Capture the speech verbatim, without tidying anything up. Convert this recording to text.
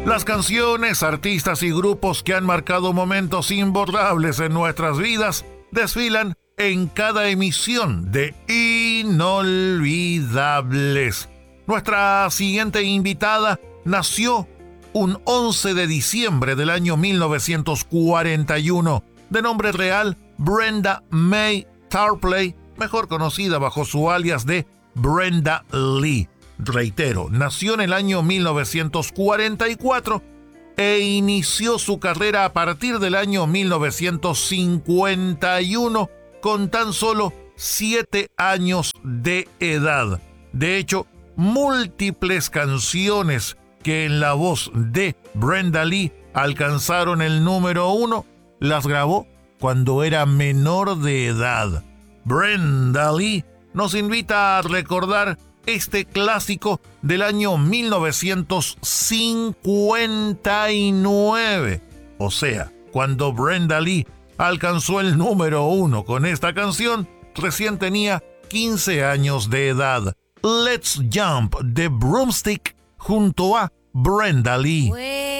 Las canciones, artistas y grupos que han marcado momentos imborrables en nuestras vidas desfilan en cada emisión de Inolvidables. Nuestra siguiente invitada nació un once de diciembre del año mil novecientos cuarenta y uno, de nombre real Brenda Mae Tarpley, mejor conocida bajo su alias de Brenda Lee. Reitero, nació en el año mil novecientos cuarenta y cuatro e inició su carrera a partir del año mil novecientos cincuenta y uno con tan solo siete años de edad. De hecho, múltiples canciones que en la voz de Brenda Lee alcanzaron el número uno las grabó cuando era menor de edad. Brenda Lee nos invita a recordar este clásico del año mil novecientos cincuenta y nueve. O sea, cuando Brenda Lee alcanzó el número uno con esta canción, recién tenía quince años de edad. Let's Jump de Broomstick junto a Brenda Lee.